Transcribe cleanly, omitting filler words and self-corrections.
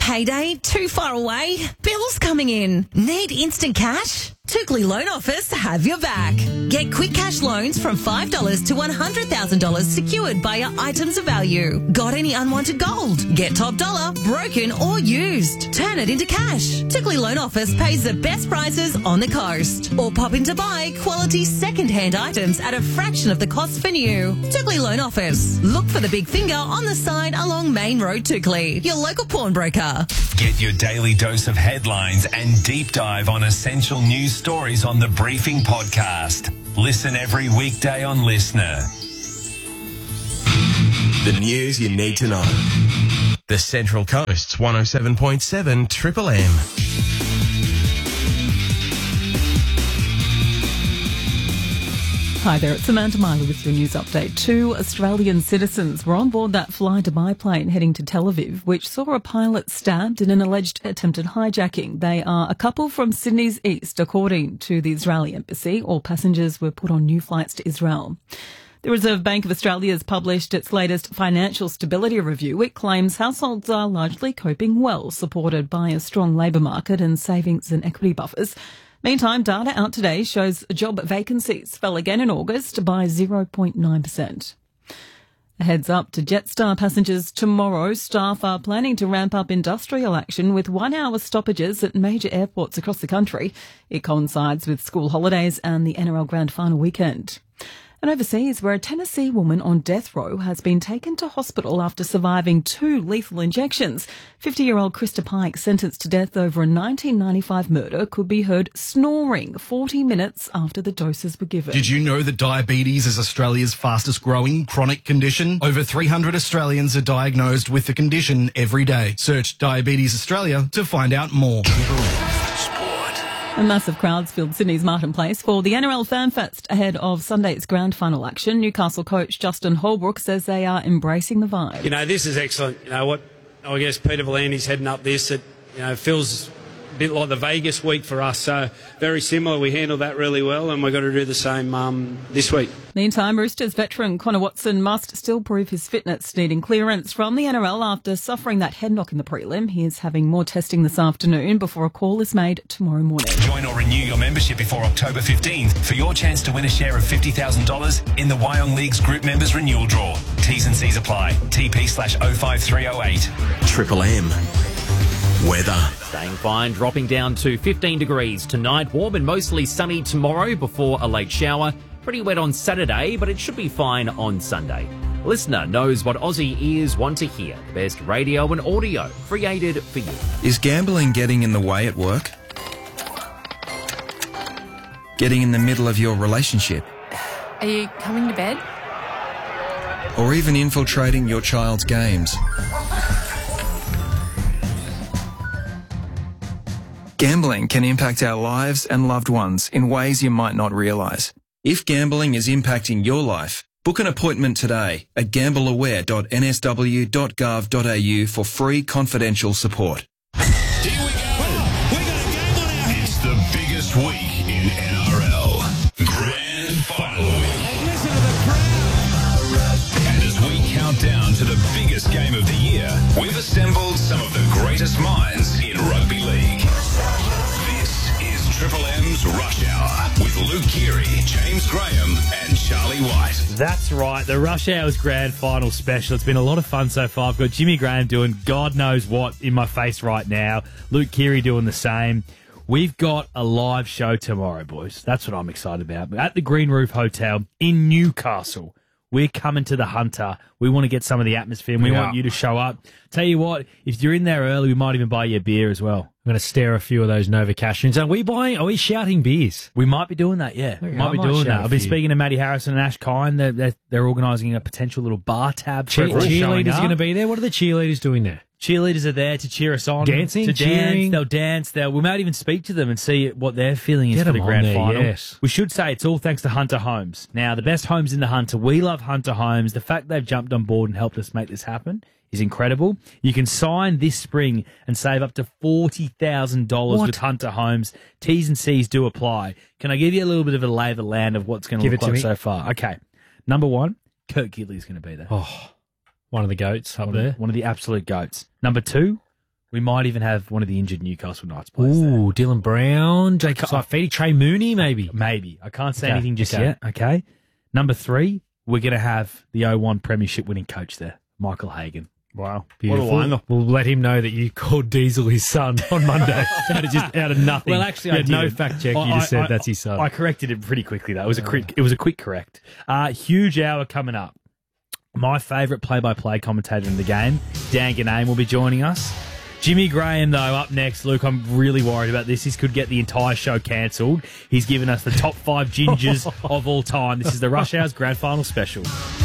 Payday too far away? Bills coming in? Need instant cash? Tookley Loan Office have your back. Get quick cash loans from $5 to $100,000 secured by your items of value. Got any unwanted gold? Get top dollar, broken or used. Turn it into cash. Tookley Loan Office pays the best prices on the coast. Or pop in to buy quality second-hand items at a fraction of the cost for new. Tookley Loan Office. Look for the big finger on the side along Main Road, Tookley. Your local pawnbroker. Get your daily dose of headlines and deep dive on essential news stories on the Briefing Podcast. Listen every weekday on Listener. The news you need to know. The Central Coast's 107.7 Triple M. Hi there, it's Amanda Miley with your news update. 2 Australian citizens were on board that Fly Dubai plane heading to Tel Aviv, which saw a pilot stabbed in an alleged attempted hijacking. They are a couple from Sydney's east, according to the Israeli embassy. All passengers were put on new flights to Israel. The Reserve Bank of Australia has published its latest financial stability review. It claims households are largely coping well, supported by a strong labour market and savings and equity buffers. Meantime, data out today shows job vacancies fell again in August by 0.9%. A heads up to Jetstar passengers tomorrow. Staff are planning to ramp up industrial action with 1-hour stoppages at major airports across the country. It coincides with school holidays and the NRL Grand Final weekend. And overseas, where a Tennessee woman on death row has been taken to hospital after surviving 2 lethal injections. 50-year-old Krista Pike, sentenced to death over a 1995 murder, could be heard snoring 40 minutes after the doses were given. Did you know that diabetes is Australia's fastest growing chronic condition? Over 300 Australians are diagnosed with the condition every day. Search Diabetes Australia to find out more. And massive crowds filled Sydney's Martin Place for the NRL FanFest ahead of Sunday's grand final action. Newcastle coach Justin Holbrook says they are embracing the vibe. You know, this is excellent. You know what? I guess Peter Volandi's heading up this. It feels a bit like the Vegas week for us. So very similar. We handled that really well, and we've got to do the same this week. Meantime, Roosters veteran Connor Watson must still prove his fitness, needing clearance from the NRL after suffering that head knock in the prelim. He is having more testing this afternoon before a call is made tomorrow morning. Join or renew your membership before October 15th for your chance to win a share of $50,000 in the Wyong League's group members renewal draw. T's and C's apply. TP/05308. Triple M. Weather. Staying fine, dropping down to 15 degrees tonight. Warm and mostly sunny tomorrow before a late shower. Pretty wet on Saturday, but it should be fine on Sunday. Listener knows what Aussie ears want to hear. The best radio and audio created for you. Is gambling getting in the way at work? Getting in the middle of your relationship? Are you coming to bed? Or even infiltrating your child's games? Gambling can impact our lives and loved ones in ways you might not realise. If gambling is impacting your life, book an appointment today at gambleaware.nsw.gov.au for free confidential support. Here we go. We got a game on our hands. It's the biggest week in NRL. Grand Final week. Listen to the crowd. And as we count down to the biggest game of the year, we've assembled some of the greatest minds in rugby league. This is Triple M's Rush Hour with Luke Keary, James Graham and Charlie White. That's right, the Rush Hour's Grand Final special. It's been a lot of fun so far. I've got Jimmy Graham doing God knows what in my face right now. Luke Keary doing the same. We've got a live show tomorrow, boys. That's what I'm excited about. At the Green Roof Hotel in Newcastle. We're coming to the Hunter. We want to get some of the atmosphere, and we want you to show up. Tell you what, if you're in there early, we might even buy you a beer as well. I'm going to stare a few of those Nova Cashions. Are we shouting beers? We might be doing that, yeah. Okay, Might be doing that. I've been speaking to Matty Harrison and Ash Kine. They're organising a potential little bar tab. Cheerleaders are going to be there. What are the cheerleaders doing there? Cheerleaders are there to cheer us on. Dancing, to cheering. They'll dance. We might even speak to them and see what their feeling is for the grand final. Yes. We should say it's all thanks to Hunter Homes. Now, the best homes in the Hunter. We love Hunter Homes. The fact they've jumped on board and helped us make this happen is incredible. You can sign this spring and save up to $40,000 with Hunter Homes. T's and C's do apply. Can I give you a little bit of a lay of the land of what's going to look like so far? Okay. Number one, Kurt Gidley's going to be there. Oh, one of the goats up there. One of the absolute goats. Number two, We might even have one of the injured Newcastle Knights players there. Ooh, Dylan Brown, Jacob Saifidi, Trey Mooney, maybe. Maybe. I can't say anything just okay. yet, okay? Number 3, we're going to have the 01 Premiership winning coach there, Michael Hagan. Wow. Beautiful. What a lineup. We'll let him know that you called Diesel his son on Monday. out of nothing. Well, actually, you I had didn't. no fact check. You just said that's his son. I corrected it pretty quickly, though. It was a quick correct. Huge hour coming up. My favourite play-by-play commentator in the game, Dan Ganane, will be joining us. Jimmy Graham, though, up next. Luke, I'm really worried about this. This could get the entire show cancelled. He's given us the top 5 gingers of all time. This is the Rush Hour's Grand Final Special.